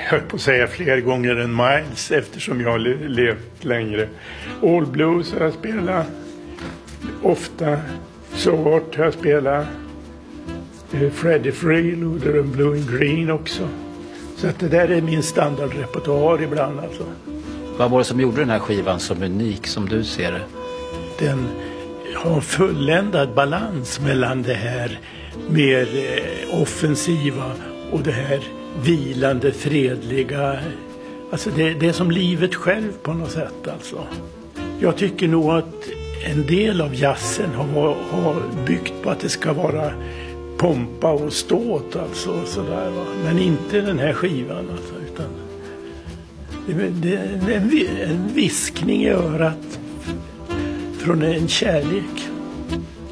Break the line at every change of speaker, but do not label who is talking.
höll på att säga fler gånger än Miles eftersom jag har levt längre. All Blues har jag spelat. Ofta So What har jag spelat. Freddie Freeloader och Blue and Green också. Så att det där är min standardrepertoar ibland alltså.
Vad var det som gjorde den här skivan som unik som du ser det?
Den har en fulländad balans mellan det här mer offensiva och det här vilande, fredliga. Alltså det är som livet själv på något sätt alltså. Jag tycker nog att en del av jazzen har byggt på att det ska vara pompa och ståt alltså sådär va. Men inte den här skivan alltså, utan det är en viskning i örat från en kärlek.